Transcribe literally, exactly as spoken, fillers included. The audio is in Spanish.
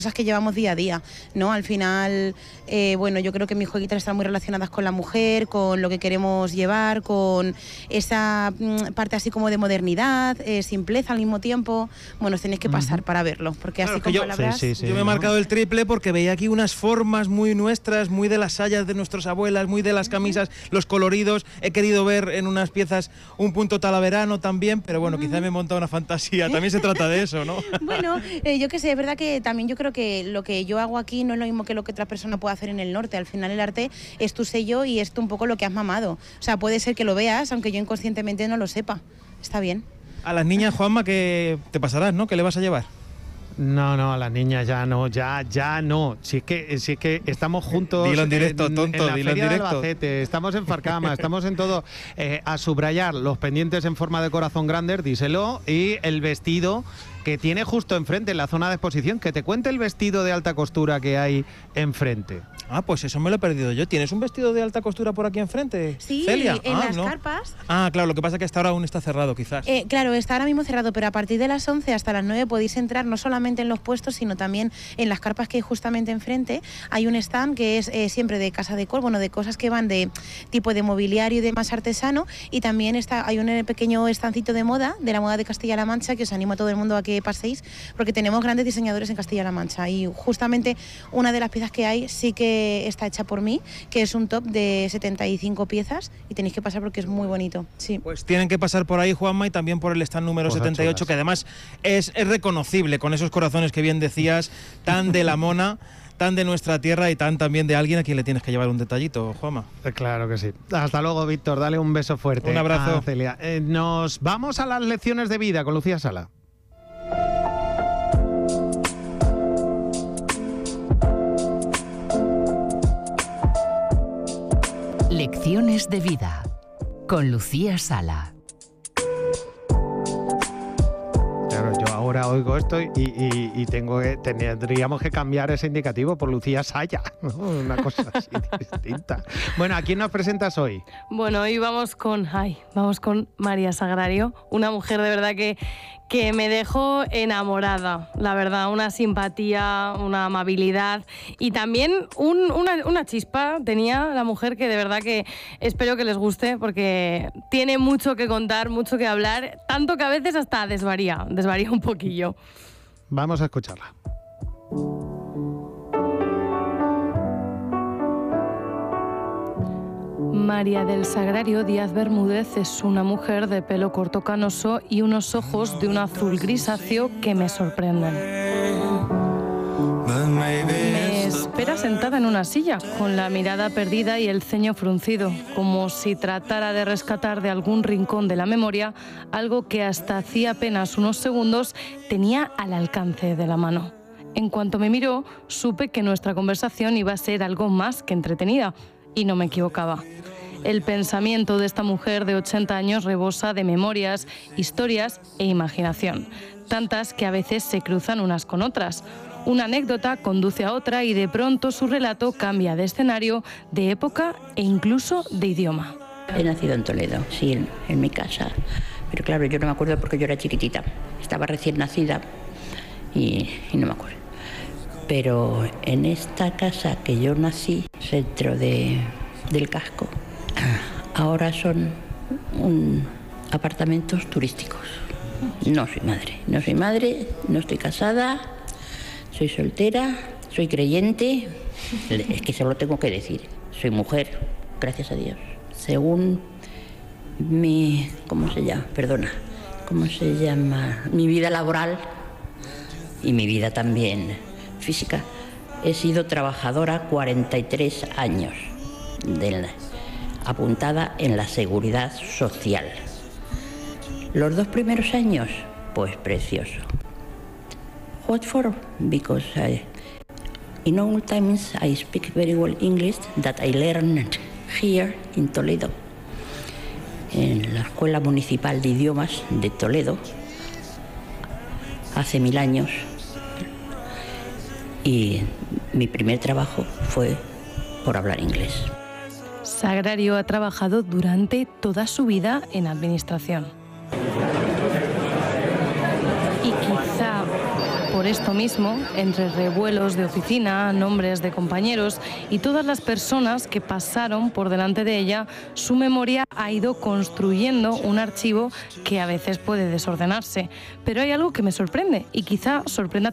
cosas que llevamos día a día, ¿no? Al final, eh, bueno, yo creo que mis jueguitas están muy relacionadas con la mujer, con lo que queremos llevar, con esa mm, parte así como de modernidad, eh, simpleza al mismo tiempo. Bueno, os tenéis que pasar uh-huh. para verlo, porque claro, así con yo, palabras... Sí, sí, sí, yo me he marcado el triple porque veía aquí unas formas muy nuestras, muy de las sayas de nuestras abuelas, muy de las camisas, uh-huh. los coloridos. He querido ver en unas piezas un punto talaverano también, pero bueno, uh-huh. quizá me he montado una fantasía. También se trata de eso, ¿no? Bueno, eh, yo qué sé, es verdad que también yo creo que lo que yo hago aquí no es lo mismo que lo que otra persona puede hacer en el norte. Al final el arte es tu sello y es un poco lo que has mamado. O sea, puede ser que lo veas, aunque yo inconscientemente no lo sepa. Está bien. A las niñas, Juanma, ¿qué te pasarás, no? ¿Qué le vas a llevar? No, no, a las niñas ya no, ya, ya no. Si es que, si es que estamos juntos. Dilo en directo, en, tonto, en la dilo feria en directo. De Albacete, estamos en Farcama, estamos en todo. Eh, a subrayar los pendientes en forma de corazón grande, díselo, y el vestido que tiene justo enfrente, en la zona de exposición. Que te cuente el vestido de alta costura que hay enfrente. Ah, pues eso me lo he perdido yo. ¿Tienes un vestido de alta costura por aquí enfrente, sí, Celia? en ah, las ¿no? carpas. Ah, claro, lo que pasa es que hasta ahora aún está cerrado, quizás. Eh, claro, está ahora mismo cerrado, pero a partir de las once hasta las nueve podéis entrar no solamente en los puestos, sino también en las carpas que hay justamente enfrente. Hay un stand que es eh, siempre de casa de col, bueno, de cosas que van de tipo de mobiliario y de más artesano, y también está, hay un pequeño estancito de moda, de la moda de Castilla-La Mancha, que os animo a todo el mundo a que paséis, porque tenemos grandes diseñadores en Castilla-La Mancha, y justamente una de las piezas que hay sí que está hecha por mí, que es un top de setenta y cinco piezas, y tenéis que pasar porque es muy bonito. Sí. Pues tienen que pasar por ahí, Juanma, y también por el stand número Cosas setenta y ocho, chulas. Que además es, es reconocible, con esos corazones que bien decías, tan de la mona, tan de nuestra tierra y tan también de alguien a quien le tienes que llevar un detallito, Juanma. Claro que sí. Hasta luego, Víctor. Dale un beso fuerte. Un abrazo. A Celia. Eh, nos vamos a las lecciones de vida con Lucía Sala. Lecciones de vida con Lucía Sala. Claro, yo ahora oigo esto y, y, y tengo que, tendríamos que cambiar ese indicativo por Lucía Saya, ¿no? Una cosa así distinta. Bueno, ¿a quién nos presentas hoy? Bueno, hoy vamos con, ay, vamos con María Sagrario, una mujer de verdad que, que me dejó enamorada, la verdad, una simpatía, una amabilidad y también un, una, una chispa tenía la mujer que de verdad que espero que les guste porque tiene mucho que contar, mucho que hablar, tanto que a veces hasta desvaría, desvaría un poquillo. Vamos a escucharla. María del Sagrario Díaz Bermúdez es una mujer de pelo corto canoso y unos ojos de un azul grisáceo que me sorprenden. Me espera sentada en una silla, con la mirada perdida y el ceño fruncido, como si tratara de rescatar de algún rincón de la memoria algo que hasta hacía apenas unos segundos tenía al alcance de la mano. En cuanto me miró, supe que nuestra conversación iba a ser algo más que entretenida, y no me equivocaba. El pensamiento de esta mujer de ochenta años rebosa de memorias, historias e imaginación, tantas que a veces se cruzan unas con otras. Una anécdota conduce a otra y de pronto su relato cambia de escenario, de época e incluso de idioma. He nacido en Toledo, sí, en, en mi casa, pero claro, yo no me acuerdo porque yo era chiquitita, estaba recién nacida y, y no me acuerdo. Pero en esta casa que yo nací, centro de, del casco, ahora son un, apartamentos turísticos. No soy madre, no soy madre, no estoy casada, soy soltera, soy creyente, es que solo tengo que decir, soy mujer, gracias a Dios. Según mi, ¿cómo se llama? Perdona, ¿cómo se llama? Mi vida laboral y mi vida también física, he sido trabajadora cuarenta y tres años, de la, apuntada en la seguridad social. Los dos primeros años, pues precioso. What for? Because I, in all times I speak very well English that I learned here in Toledo, en la Escuela Municipal de Idiomas de Toledo, hace mil años. Y mi primer trabajo fue por hablar inglés. Sagrario ha trabajado durante toda su vida en administración. Y quizá por por esto mismo, entre revuelos de oficina, nombres de compañeros y todas las personas que pasaron por delante de ella, su memoria ha ido construyendo un archivo que a veces puede desordenarse. Pero hay algo que me sorprende y quizá sorprenda